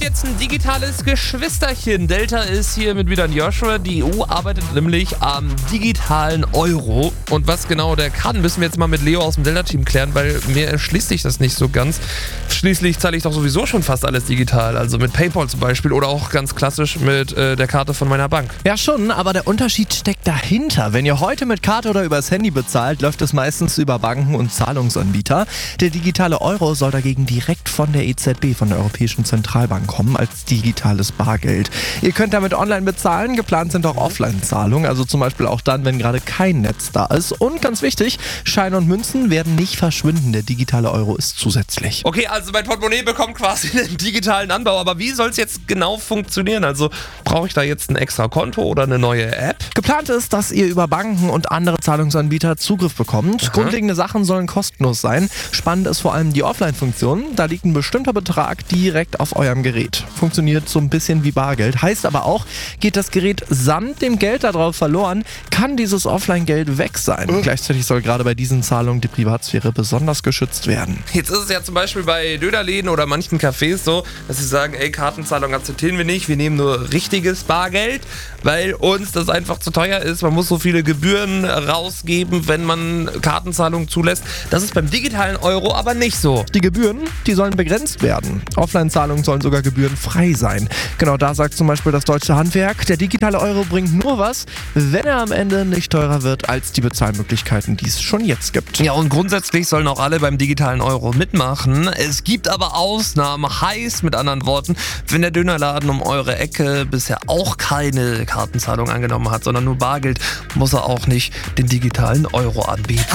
jetzt ein digitales Geschwisterchen. Delta ist hier mit wieder ein Joshua. Die EU arbeitet nämlich am digitalen Euro. Und was genau der kann, müssen wir jetzt mal mit Leo aus dem Delta-Team klären, weil mir erschließt sich das nicht so ganz. Schließlich zahle ich doch sowieso schon fast alles digital. Also mit PayPal zum Beispiel oder auch ganz klassisch mit der Karte von meiner Bank. Ja schon, aber der Unterschied steckt dahinter. Wenn ihr heute mit Karte oder übers Handy bezahlt, läuft es meistens über Banken und Zahlungsanbieter. Der digitale Euro soll dagegen direkt von der EZB, von der Europäischen Zentralbank, kommen als digitales Bargeld. Ihr könnt damit online bezahlen, geplant sind auch Offline-Zahlungen, also zum Beispiel auch dann, wenn gerade kein Netz da ist. Und ganz wichtig, Scheine und Münzen werden nicht verschwinden, der digitale Euro ist zusätzlich. Okay, also mein Portemonnaie bekommt quasi einen digitalen Anbau, aber wie soll es jetzt genau funktionieren? Also brauche ich da jetzt ein extra Konto oder eine neue App? Geplant ist, dass ihr über Banken und andere Zahlungsanbieter Zugriff bekommt. Grundlegende Sachen sollen kostenlos sein. Spannend ist vor allem die Offline-Funktion. Da liegt ein bestimmter Betrag direkt auf eurem Gerät. Funktioniert so ein bisschen wie Bargeld. Heißt aber auch, geht das Gerät samt dem Geld darauf verloren, kann dieses Offline-Geld weg sein. Gleichzeitig soll gerade bei diesen Zahlungen die Privatsphäre besonders geschützt werden. Jetzt ist es ja zum Beispiel bei Dönerläden oder manchen Cafés so, dass sie sagen, ey, Kartenzahlung akzeptieren wir nicht, wir nehmen nur richtiges Bargeld, weil uns das einfach zu teuer ist. Man muss so viele Gebühren rausgeben, wenn man Kartenzahlungen zulässt. Das ist beim digitalen Euro aber nicht so. Die Gebühren, die sollen begrenzt werden. Offline-Zahlungen sollen sogar gebührenfrei sein. Genau da sagt zum Beispiel das Deutsche Handwerk, der digitale Euro bringt nur was, wenn er am Ende nicht teurer wird als die Bezahlmöglichkeiten, die es schon jetzt gibt. Ja, und grundsätzlich sollen auch alle beim digitalen Euro mitmachen. Es gibt aber Ausnahmen, heißt mit anderen Worten, wenn der Dönerladen um eure Ecke bisher auch keine Kartenzahlung angenommen hat, sondern nur Bargeld, muss er auch nicht den digitalen Euro anbieten.